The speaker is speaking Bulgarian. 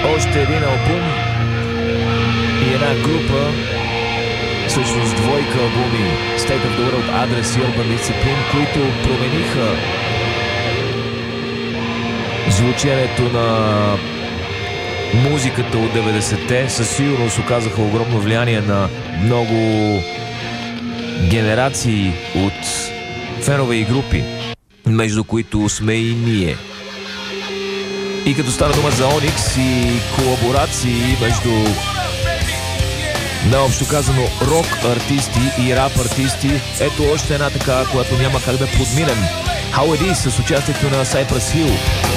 още един албум и една група, всъщност двойка албуми, State of the World, Address и Urban Discipline, които промениха звученето на музиката от 90-те. Със сигурност оказаха огромно влияние на много генерации от фенове и групи, между които сме и ние. И като стана дума за Оникс и колаборации между, наобщо казано, рок артисти и рап артисти, ето още една така, която няма как да подминем. How It Is с участието на Cypress Hill.